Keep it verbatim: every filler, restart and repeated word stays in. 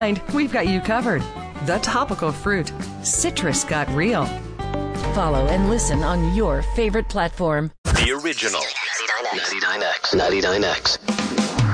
we've got you covered. The topical fruit. Citrus got real. Follow and listen on your favorite platform. The original ninety-nine X. ninety-nine X.